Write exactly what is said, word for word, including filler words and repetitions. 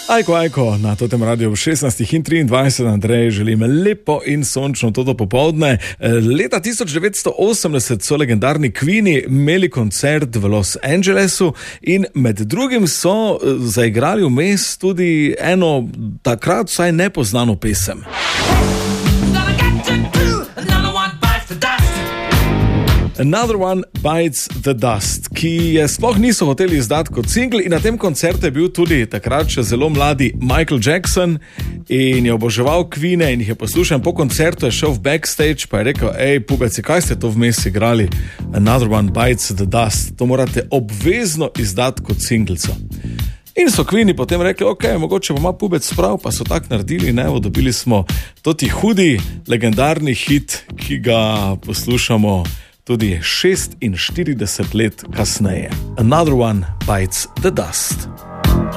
Ajko, ajko, na totem radiju v šestnajstih in triindvajset, Andrej, želim lepo in sončno toto popoldne. Leta tisoč devetsto osemdeset so legendarni Queeni imeli koncert v Los Angelesu in med drugim so zaigrali vmes tudi eno takrat vsaj nepoznano pesem. Another One Bites the Dust, ki je sploh niso hoteli izdati kot single, in na tem koncertu je bil tudi takrat še zelo mladi Michael Jackson in je oboževal Queene in jih je poslušal. Po koncertu je šel v backstage pa je rekel: "Ej, pubeci, kaj ste to vmes igrali? Another One Bites the Dust, to morate obvezno izdati kot singlico." In so Queeni potem rekli: "Ok, mogoče bo ima pubec prav," pa so tak naredili, ne, dobili smo toti hudi, legendarni hit, ki ga poslušamo tudi šestinštirideset let kasneje. Another One Bites the Dust.